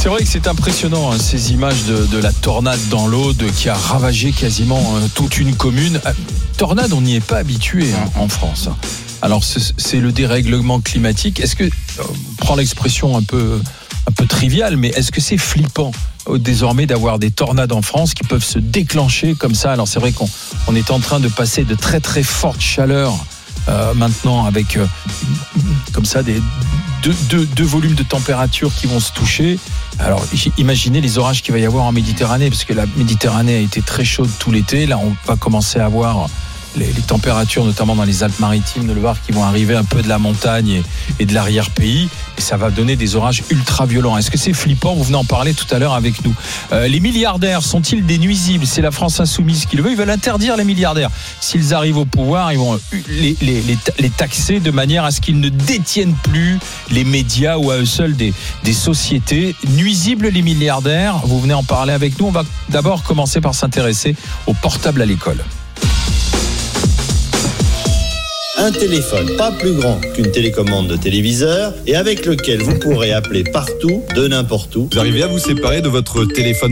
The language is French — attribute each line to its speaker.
Speaker 1: C'est vrai que c'est impressionnant, ces images de la tornade dans l'Aude qui a ravagé quasiment toute une commune. Tornade, on n'y est pas habitué en France. Alors c'est le dérèglement climatique. Est-ce que, on prend l'expression un peu triviale, mais est-ce que c'est flippant désormais d'avoir des tornades en France qui peuvent se déclencher comme ça? Alors c'est vrai qu'on est en train de passer de très très fortes chaleurs maintenant avec comme ça deux volumes de température qui vont se toucher. Alors imaginez les orages qu'il va y avoir en Méditerranée, parce que la Méditerranée a été très chaude tout l'été. Là on va commencer à avoir les températures, notamment dans les Alpes-Maritimes de Loire, qui vont arriver un peu de la montagne et de l'arrière-pays, et ça va donner des orages ultra violents. Est-ce que c'est flippant? Vous venez en parler tout à l'heure avec nous. Les milliardaires sont-ils des nuisibles? C'est la France insoumise qui le veut. Ils veulent interdire les milliardaires. S'ils arrivent au pouvoir, ils vont les taxer de manière à ce qu'ils ne détiennent plus les médias ou à eux seuls des sociétés. Nuisibles les milliardaires? Vous venez en parler avec nous. On va d'abord commencer par s'intéresser au portable à l'école.
Speaker 2: Un téléphone pas plus grand qu'une télécommande de téléviseur et avec lequel vous pourrez appeler partout, de n'importe où.
Speaker 3: Vous arrivez à vous séparer de votre téléphone